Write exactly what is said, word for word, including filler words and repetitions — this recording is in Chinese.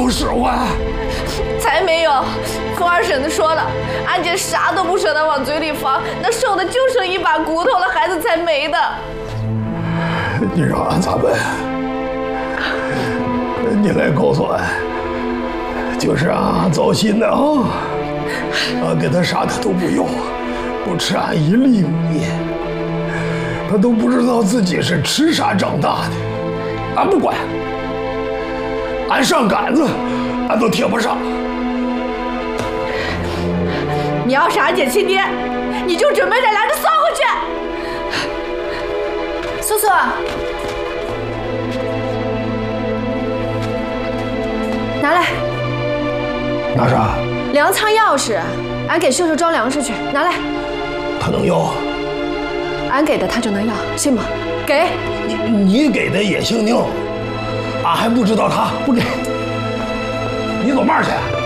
不使唤？ 才没有！副二婶子说了，俺姐啥都不舍得往嘴里放，那瘦的就剩一把骨头了，孩子才没的。 你让俺咋办？你来告诉俺，就是俺糟心的啊！俺给他啥他都不用，不吃俺一粒米，他都不知道自己是吃啥长大的。俺不管，俺上杆子，俺都贴不上。 你要是俺姐亲爹，你就准备着俩人送回去。叔叔，拿来。 拿啥？ 粮仓钥匙，俺给秀秀装粮食去，拿来。 他能要？ 俺给的他就能要，信吗？给。 你你给的也姓宁，俺还不知道他不给。你走嘛去？